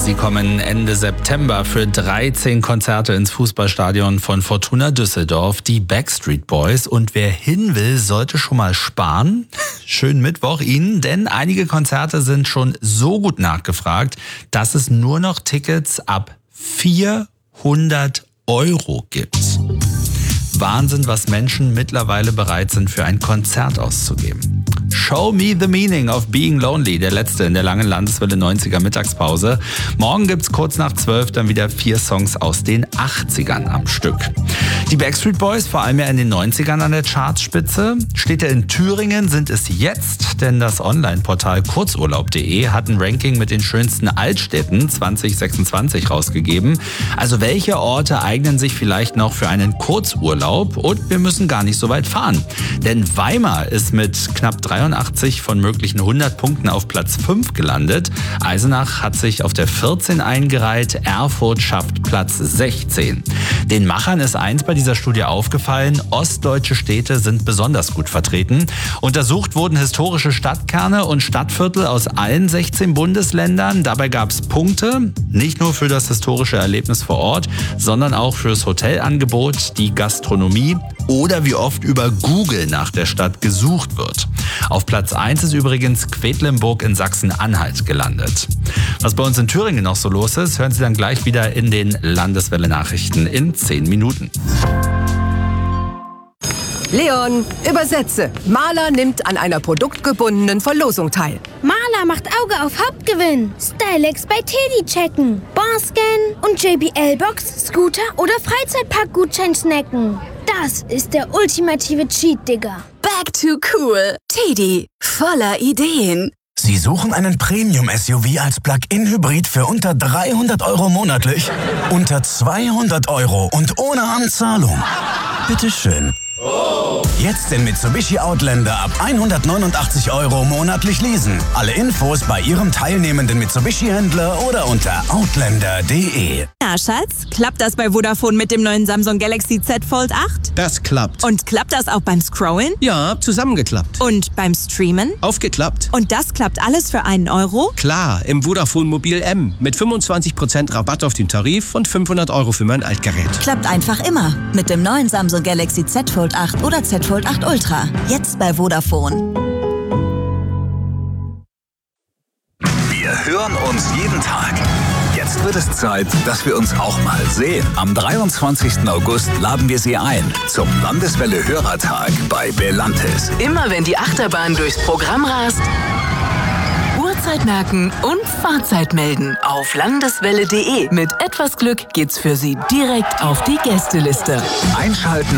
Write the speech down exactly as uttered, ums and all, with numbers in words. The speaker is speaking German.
Sie kommen Ende September für dreizehn Konzerte ins Fußballstadion von Fortuna Düsseldorf, die Backstreet Boys. Und wer hin will, sollte schon mal sparen. Schönen Mittwoch Ihnen, denn einige Konzerte sind schon so gut nachgefragt, dass es nur noch Tickets ab vierhundert Euro gibt. Wahnsinn, was Menschen mittlerweile bereit sind, für ein Konzert auszugeben. Show Me the Meaning of Being Lonely, der letzte in der langen Landeswelle neunziger Mittagspause. Morgen gibt's kurz nach zwölf dann wieder vier Songs aus den achtzigern am Stück. Die Backstreet Boys, vor allem ja in den neunzigern an der Chartspitze. Städte in Thüringen sind es jetzt, denn das Online-Portal kurzurlaub punkt de hat ein Ranking mit den schönsten Altstädten zwanzig sechsundzwanzig rausgegeben. Also welche Orte eignen sich vielleicht noch für einen Kurzurlaub? Und wir müssen gar nicht so weit fahren. Denn Weimar ist mit knapp dreiundachtzig von möglichen hundert Punkten auf Platz fünf gelandet. Eisenach hat sich auf der vierzehn eingereiht. Erfurt schafft Platz sechzehn. Den Machern ist eins bei dieser Studie aufgefallen: ostdeutsche Städte sind besonders gut vertreten. Untersucht wurden historische Stadtkerne und Stadtviertel aus allen sechzehn Bundesländern. Dabei gab es Punkte, nicht nur für das historische Erlebnis vor Ort, sondern auch fürs Hotelangebot, die Gastronomie oder wie oft über Google nach der Stadt gesucht wird. Auf Platz eins ist übrigens Quedlinburg in Sachsen-Anhalt gelandet. Was bei uns in Thüringen noch so los ist, hören Sie dann gleich wieder in den Landeswelle-Nachrichten in zehn Minuten. Leon, übersetze. Maler nimmt an einer produktgebundenen Verlosung teil. Maler macht Auge auf Hauptgewinn. Stylex bei Teddy checken. Barscan und J B L-Box, Scooter oder Freizeitparkgutschein snacken. Das ist der ultimative Cheat, Digga. Back to cool. Teddy, voller Ideen. Sie suchen einen Premium-S U V als Plug-in-Hybrid für unter dreihundert Euro monatlich? Unter zweihundert Euro und ohne Anzahlung? Bitteschön. Jetzt den Mitsubishi Outlander ab hundertneunundachtzig Euro monatlich leasen. Alle Infos bei Ihrem teilnehmenden Mitsubishi-Händler oder unter outlander punkt de. Na, Schatz, klappt das bei Vodafone mit dem neuen Samsung Galaxy Z Fold acht? Das klappt. Und klappt das auch beim Scrollen? Ja, zusammengeklappt. Und beim Streamen? Aufgeklappt. Und das klappt alles für einen Euro? Klar, im Vodafone Mobil M mit fünfundzwanzig Prozent Rabatt auf den Tarif und fünfhundert Euro für mein Altgerät. Klappt einfach immer mit dem neuen Samsung Galaxy Z Fold acht oder Z Fold acht Ultra. Jetzt bei Vodafone. Wir hören uns jeden Tag. Jetzt wird es Zeit, dass wir uns auch mal sehen. Am dreiundzwanzigsten August laden wir Sie ein zum Landeswelle-Hörertag bei Belantis. Immer wenn die Achterbahn durchs Programm rast, Uhrzeit merken und Fahrzeit melden auf landeswelle punkt de. Mit etwas Glück geht's für Sie direkt auf die Gästeliste. Einschalten